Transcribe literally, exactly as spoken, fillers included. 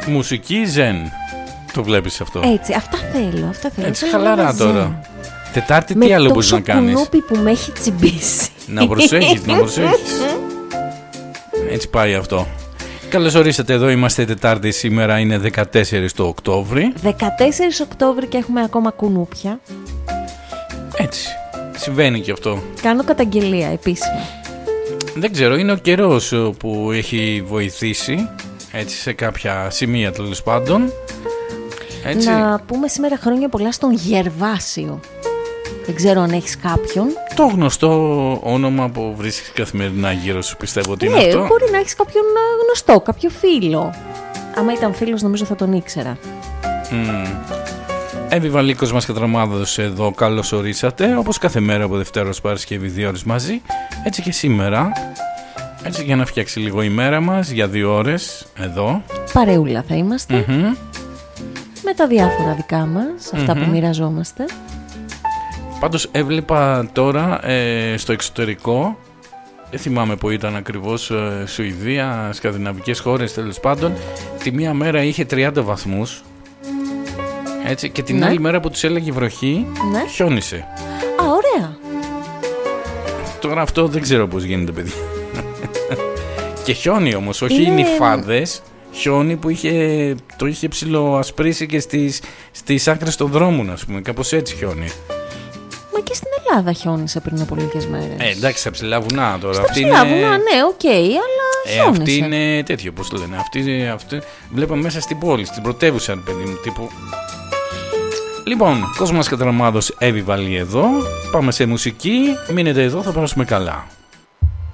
Μουσική ζεν. Το βλέπεις αυτό? Έτσι, αυτά θέλω, αυτά θέλω. Έτσι, θέλω χαλαρά τώρα. ζεν. Τετάρτη με τι άλλο μπορείς να κάνεις? Με τόσο κουνούπι που με έχει τσιμπήσει. Να προσέχεις, να προσέχεις. Έτσι πάει αυτό. Καλώς ορίσατε, εδώ είμαστε Τετάρτη, σήμερα είναι δεκατέσσερις το Οκτώβρη. δεκατέσσερις Οκτώβρη και έχουμε ακόμα κουνούπια. Έτσι, συμβαίνει και αυτό. Κάνω καταγγελία επίσημα. Δεν ξέρω, είναι ο καιρός που έχει βοηθήσει, έτσι, σε κάποια σημεία τέλος πάντων. Έτσι. Να πούμε σήμερα χρόνια πολλά στον Γερβάσιο. Δεν ξέρω αν έχεις κάποιον. Το γνωστό όνομα που βρίσκεις καθημερινά γύρω σου, πιστεύω ότι είναι ναι, αυτό. Μπορεί να έχεις κάποιον γνωστό, κάποιο φίλο. Άμα ήταν φίλος νομίζω θα τον ήξερα. Mm. Εύη Βαλίκος μας κατραμάδωσε εδώ, καλώς ορίσατε. Όπως κάθε μέρα από Δευτέρα ως Παρασκευή, δύο ώρες μαζί. Έτσι και σήμερα. Έτσι για να φτιάξει λίγο η μέρα μας, για δύο ώρες εδώ. Παρεούλα θα είμαστε. Mm-hmm. Με τα διάφορα δικά μας, αυτά mm-hmm. που μοιραζόμαστε. Πάντως έβλεπα τώρα ε, στο εξωτερικό, δεν θυμάμαι που ήταν ακριβώς, ε, Σουηδία, σκανδιναβικές χώρες τέλος πάντων, τη μία μέρα είχε τριάντα βαθμούς, έτσι, και την ναι. άλλη μέρα που τους έλεγε βροχή, ναι. χιόνισε. Α, ωραία. Τώρα αυτό δεν ξέρω πώς γίνεται, παιδιά. Και χιόνι όμως, όχι είναι... νυφάδες, χιόνι που είχε, το είχε ψιλοασπρίσει και στις, στις άκρες των δρόμων, ας πούμε, κάπως έτσι χιόνι. Μα και στην Ελλάδα χιόνισε πριν από λίγες μέρες. Ε, εντάξει, στα ψηλά βουνά τώρα. Στα αυτή ψηλά είναι... βουνά, ναι, οκ, okay, αλλά χιόνισε. Ε, αυτή είναι τέτοιο, πώς το λένε. Αυτή, αυτή... Βλέπαμε μέσα στην πόλη, στην πρωτεύουσα, παιδί μου, τύπου. Λοιπόν, κόσμος κατραμάδος Εύη Βαλή εδώ. Πάμε σε μουσική. Μείνετε εδώ, θα περάσουμε καλά.